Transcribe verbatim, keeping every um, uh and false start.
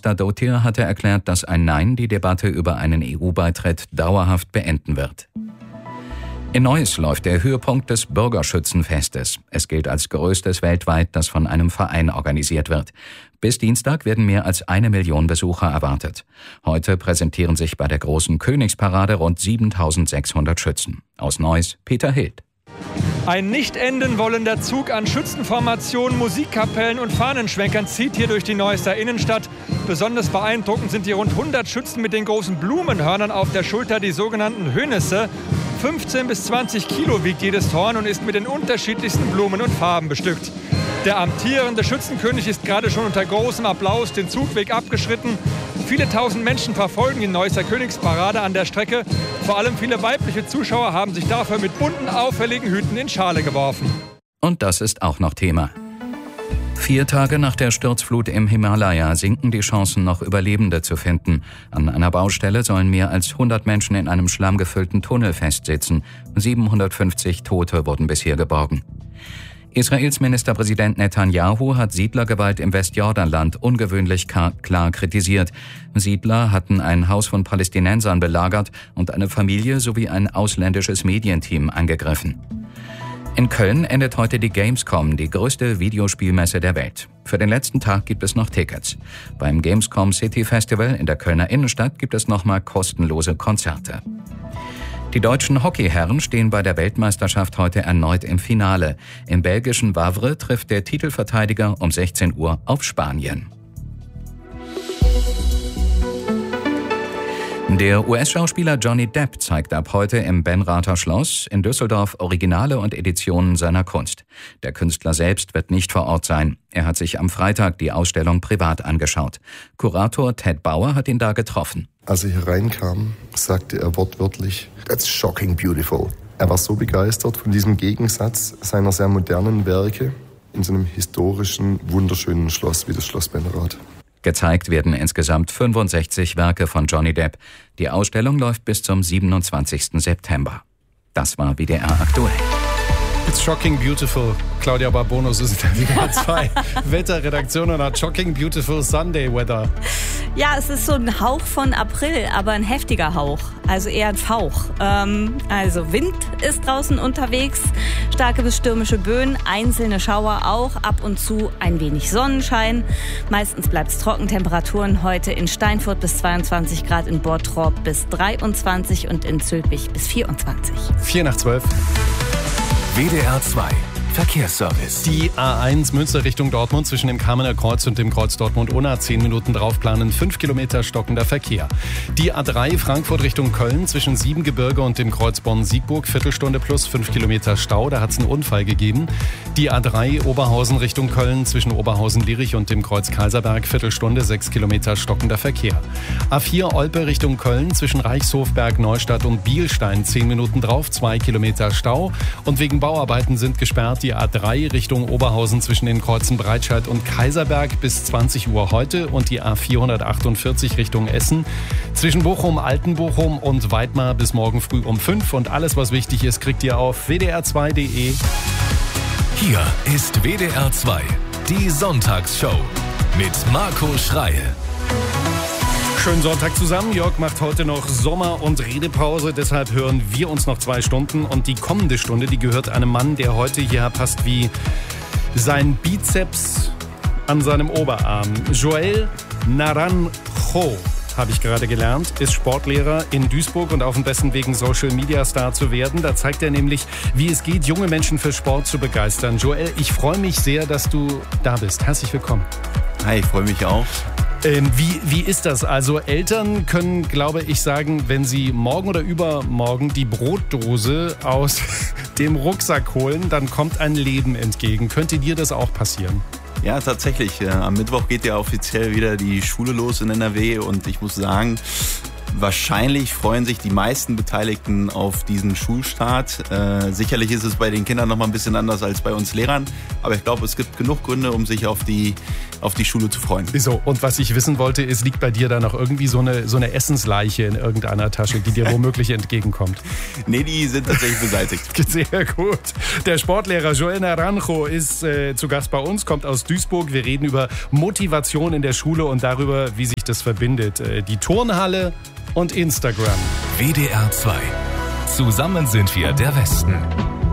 Premierminister Dottir hatte erklärt, dass ein Nein die Debatte über einen E U-Beitritt dauerhaft beenden wird. In Neuss läuft der Höhepunkt des Bürgerschützenfestes. Es gilt als größtes weltweit, das von einem Verein organisiert wird. Bis Dienstag werden mehr als eine Million Besucher erwartet. Heute präsentieren sich bei der großen Königsparade rund siebentausendsechshundert Schützen. Aus Neuss, Peter Hild. Ein nicht enden wollender Zug an Schützenformationen, Musikkapellen und Fahnenschwenkern zieht hier durch die Neusser Innenstadt. Besonders beeindruckend sind die rund hundert Schützen mit den großen Blumenhörnern auf der Schulter, die sogenannten Hönisse. fünfzehn bis zwanzig Kilo wiegt jedes Horn und ist mit den unterschiedlichsten Blumen und Farben bestückt. Der amtierende Schützenkönig ist gerade schon unter großem Applaus den Zugweg abgeschritten. Viele tausend Menschen verfolgen die Neusser Königsparade an der Strecke. Vor allem viele weibliche Zuschauer haben sich dafür mit bunten, auffälligen Hüten in Schale geworfen. Und das ist auch noch Thema. Vier Tage nach der Sturzflut im Himalaya sinken die Chancen, noch Überlebende zu finden. An einer Baustelle sollen mehr als hundert Menschen in einem schlammgefüllten Tunnel festsitzen. siebenhundertfünfzig Tote wurden bisher geborgen. Israels Ministerpräsident Netanyahu hat Siedlergewalt im Westjordanland ungewöhnlich klar kritisiert. Siedler hatten ein Haus von Palästinensern belagert und eine Familie sowie ein ausländisches Medienteam angegriffen. In Köln endet heute die Gamescom, die größte Videospielmesse der Welt. Für den letzten Tag gibt es noch Tickets. Beim Gamescom City Festival in der Kölner Innenstadt gibt es nochmal kostenlose Konzerte. Die deutschen Hockeyherren stehen bei der Weltmeisterschaft heute erneut im Finale. Im belgischen Wavre trifft der Titelverteidiger um sechzehn Uhr auf Spanien. Der U S-Schauspieler Johnny Depp zeigt ab heute im Benrather Schloss in Düsseldorf Originale und Editionen seiner Kunst. Der Künstler selbst wird nicht vor Ort sein. Er hat sich am Freitag die Ausstellung privat angeschaut. Kurator Ted Bauer hat ihn da getroffen. Als er hier reinkam, sagte er wortwörtlich, "That's shocking beautiful." Er war so begeistert von diesem Gegensatz seiner sehr modernen Werke in so einem historischen, wunderschönen Schloss wie das Schloss Benrath. Gezeigt werden insgesamt fünfundsechzig Werke von Johnny Depp. Die Ausstellung läuft bis zum siebenundzwanzigsten September. Das war W D R aktuell. It's shocking beautiful. Claudia Barbonus ist in der W D R zwei Wetterredaktion und hat shocking beautiful Sunday weather. Ja, es ist so ein Hauch von April, aber ein heftiger Hauch, also eher ein Fauch. Ähm, also Wind ist draußen unterwegs, starke bis stürmische Böen, einzelne Schauer auch, ab und zu ein wenig Sonnenschein. Meistens bleibt es trocken, Temperaturen heute in Steinfurt bis zweiundzwanzig Grad, in Bottrop bis dreiundzwanzig und in Zülpich bis vierundzwanzig. Vier nach zwölf. W D R zwei Verkehrsservice. Die A eins Münster Richtung Dortmund zwischen dem Kamener Kreuz und dem Kreuz Dortmund-Unna. Zehn Minuten draufplanen, fünf Kilometer stockender Verkehr. Die A drei Frankfurt Richtung Köln zwischen Siebengebirge und dem Kreuz Bonn-Siegburg. Viertelstunde plus fünf Kilometer Stau. Da hat es einen Unfall gegeben. Die A drei Oberhausen Richtung Köln zwischen Oberhausen-Lierich und dem Kreuz Kaiserberg. Viertelstunde, sechs Kilometer stockender Verkehr. A vier Olpe Richtung Köln zwischen Reichshofberg, Neustadt und Bielstein. Zehn Minuten drauf, zwei Kilometer Stau. Und wegen Bauarbeiten sind gesperrt die A drei Richtung Oberhausen zwischen den Kreuzen Breitscheid und Kaiserberg bis zwanzig Uhr heute und die A vierhundertachtundvierzig Richtung Essen zwischen Bochum, Altenbochum und Weidmar bis morgen früh um fünf. Und alles, was wichtig ist, kriegt ihr auf w d r zwei punkt d e. Hier ist W D R zwei, die Sonntagsshow mit Marco Schreie. Schönen Sonntag zusammen. Jörg macht heute noch Sommer- und Redepause. Deshalb hören wir uns noch zwei Stunden. Und die kommende Stunde, die gehört einem Mann, der heute hier passt wie sein Bizeps an seinem Oberarm. Joel Naranjo, habe ich gerade gelernt, ist Sportlehrer in Duisburg und auf dem besten Weg, ein Social-Media-Star zu werden. Da zeigt er nämlich, wie es geht, junge Menschen für Sport zu begeistern. Joel, ich freue mich sehr, dass du da bist. Herzlich willkommen. Hi, ich freue mich auch. Ähm, wie, wie ist das? Also Eltern können, glaube ich, sagen, wenn sie morgen oder übermorgen die Brotdose aus dem Rucksack holen, dann kommt ein Leben entgegen. Könnte dir das auch passieren? Ja, tatsächlich. Am Mittwoch geht ja offiziell wieder die Schule los in N R W und ich muss sagen, wahrscheinlich freuen sich die meisten Beteiligten auf diesen Schulstart. Äh, sicherlich ist es bei den Kindern noch mal ein bisschen anders als bei uns Lehrern, aber ich glaube, es gibt genug Gründe, um sich auf die, auf die Schule zu freuen. So, und was ich wissen wollte, ist, liegt bei dir da noch irgendwie so eine, so eine Essensleiche in irgendeiner Tasche, die dir womöglich entgegenkommt? Nee, die sind tatsächlich beseitigt. Sehr gut. Der Sportlehrer Joel Naranjo ist äh, zu Gast bei uns, kommt aus Duisburg. Wir reden über Motivation in der Schule und darüber, wie sich das verbindet. Die Turnhalle und Instagram. W D R zwei. Zusammen sind wir der Westen.